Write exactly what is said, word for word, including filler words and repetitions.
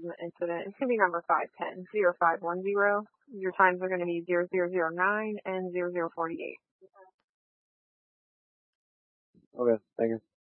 the incident. It's going to be number five ten zero five one zero. Your times are going to be zero zero zero nine and zero zero forty eight. Okay, thank you.